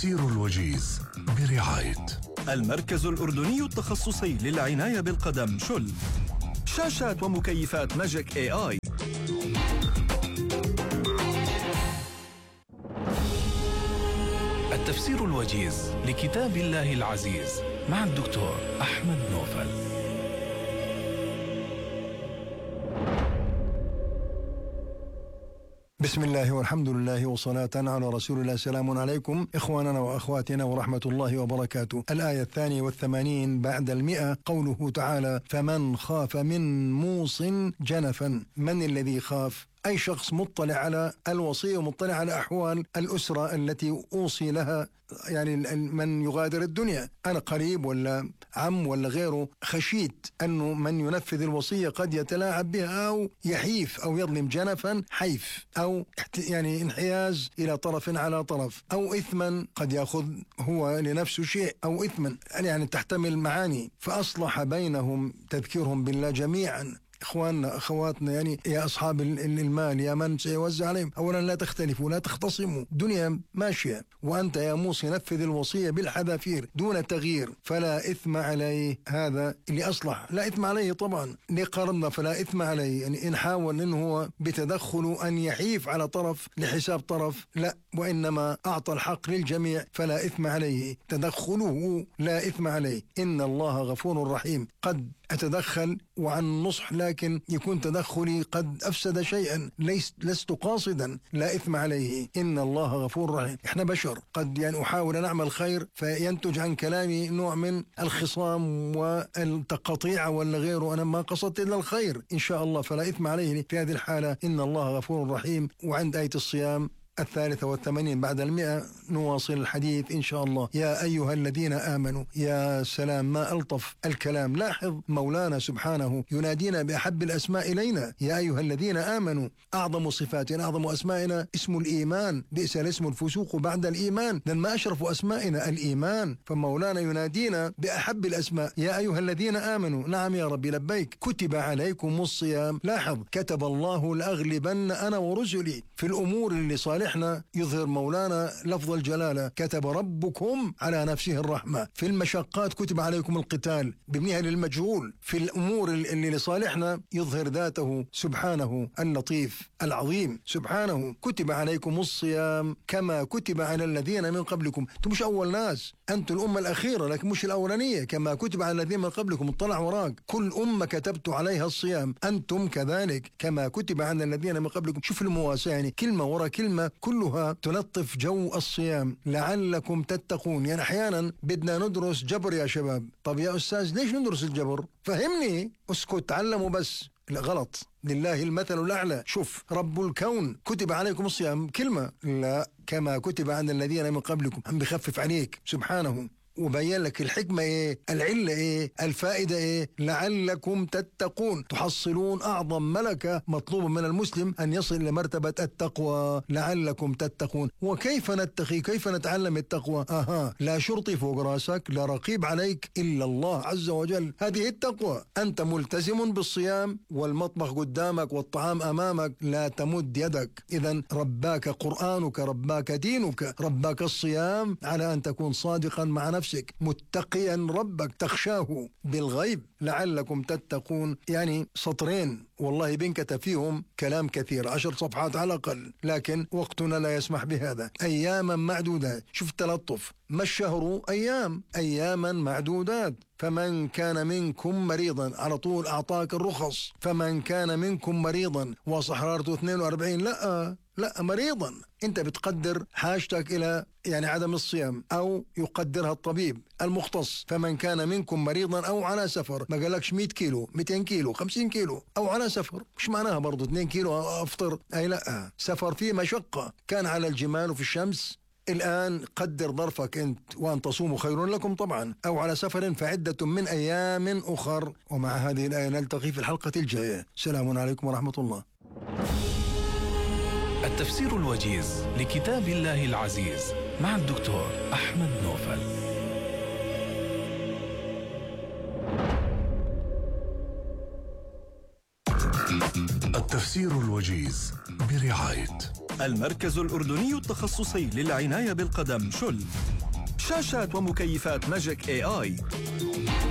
التفسير الوجيز برعاية المركز الأردني التخصصي للعناية بالقدم شل. شاشات ومكيفات ماجيك AI. التفسير الوجيز لكتاب الله العزيز مع الدكتور أحمد نوفل. بسم الله والحمد لله وصلاة على رسول الله. سلام عليكم إخواننا وأخواتنا ورحمة الله وبركاته. الآية 82 بعد 100، قوله تعالى: فمن خاف من موص جنفا. من الذي خاف؟ أي شخص مطلع على الوصية ومطلع على أحوال الأسرة التي أوصي لها، يعني من يغادر الدنيا، أنا قريب ولا عم ولا غيره، خشيت أنه من ينفذ الوصية قد يتلاعب بها أو يحيف أو يظلم. جنفا حيف أو يعني انحياز إلى طرف على طرف، أو إثما قد يأخذ هو لنفسه شيء، أو إثما يعني تحتمل معاني. فأصلح بينهم، تذكيرهم بالله جميعا. إخواننا أخواتنا، يعني يا أصحاب المال، يا من سيوزع عليهم، أولا لا تختلفوا، لا تختصموا، دنيا ماشية، وأنت يا موصي نفذ الوصية بالحذافير دون تغيير، فلا إثم عليه. هذا اللي أصلح، لا إثم عليه طبعا، لقرضنا فلا إثم عليه. يعني إن حاول إنه هو بتدخل أن يحيف على طرف لحساب طرف، لا، وإنما أعطى الحق للجميع فلا إثم عليه. تدخله لا إثم عليه. إن الله غفور رحيم. قد أتدخل وعن نصح، لكن يكون تدخلي قد أفسد شيئا، لست قاصدا، لا إثم عليه. إن الله غفور رحيم. إحنا بشر، قد يعني أحاول أن أعمل خير فينتج عن كلامي نوع من الخصام والتقطيع ولا غيره، أنا ما قصدت إلا الخير إن شاء الله، فلا إثم عليه في هذه الحالة. إن الله غفور رحيم. وعند آية الصيام 83 بعد 100 نواصل الحديث إن شاء الله. يا أيها الذين آمنوا. يا سلام، ما ألطف الكلام. لاحظ مولانا سبحانه ينادينا بأحب الأسماء إلينا. يا أيها الذين آمنوا. أعظم صفاتنا، أعظم أسمائنا اسم الإيمان. بئس الاسم الفسوق بعد الإيمان. لأن ما أشرف أسمائنا الإيمان، فمولانا ينادينا بأحب الأسماء. يا أيها الذين آمنوا. نعم يا ربي لبيك. كتب عليكم الصيام. لاحظ، كتب الله لأغلبن أنا ورسلي. في الأمور اللي صالحة احنا يظهر مولانا لفظ الجلالة. كتب ربكم على نفسه الرحمة. في المشقات كتب عليكم القتال، بابنها للمجهول. في الأمور اللي لصالحنا يظهر ذاته سبحانه اللطيف العظيم سبحانه. كتب عليكم الصيام كما كتب على الذين من قبلكم. انتم مش أول ناس، أنتم الأمة الأخيرة لكن مش الأولانية. كما كتب على الذين من قبلكم، اطلع وراك، كل أمة كتبت عليها الصيام، أنتم كذلك كما كتب على الذين من قبلكم. شوف المواساة، يعني كلمة ورا كلمة كلها تلطف جو الصيام. لعلكم تتقون. يعني أحيانا بدنا ندرس جبر يا شباب. طب يا أستاذ ليش ندرس الجبر؟ فهمني. اسكت، تعلموا بس. لا، غلط. لله المثل الأعلى. شوف، رب الكون كتب عليكم الصيام، كلمة لا، كما كتب عن الذين من قبلكم. عم بخفف عليك سبحانه وبين لك الحكمة إيه، العلة إيه، الفائدة إيه. لعلكم تتقون. تحصلون أعظم ملكة مطلوب من المسلم أن يصل إلى مرتبة التقوى. لعلكم تتقون. وكيف نتقي؟ كيف نتعلم التقوى؟ لا شرطي فوق راسك، لا رقيب عليك إلا الله عز وجل. هذه التقوى. أنت ملتزم بالصيام والمطبخ قدامك والطعام أمامك، لا تمد يدك. إذن رباك قرآنك، رباك دينك، رباك الصيام على أن تكون صادقا مع نفسك، متقيا ربك، تخشاه بالغيب. لعلكم تتقون. يعني سطرين والله بنكتب فيهم كلام كثير، 10 صفحات على الأقل، لكن وقتنا لا يسمح بهذا. أياما معدودات. شوف التلطف. ما الشهر؟ أياما معدودات. فمن كان منكم مريضا، على طول أعطاك الرخص. فمن كان منكم مريضا وصحرارته 42، لا مريضا. انت بتقدر حاجتك الى يعني عدم الصيام، او يقدرها الطبيب المختص. فمن كان منكم مريضا او على سفر. ما قالكش 100 كيلو 200 كيلو 50 كيلو او على سفر. مش معناها برضو 2 كيلو افطر، اي لا، سفر فيه مشقة. كان على الجمال وفي الشمس. الآن قدر ظرفك أنت، وأن تصوموا خير لكم طبعا، أو على سفر فعدة من أيام أخر. ومع هذه الآية نلتقي في الحلقة الجاية. السلام عليكم ورحمة الله. التفسير الوجيز لكتاب الله العزيز مع الدكتور أحمد نوفل. التفسير الوجيز برعاية المركز الأردني التخصصي للعناية بالقدم شل. شاشات ومكيفات ماجيك AI.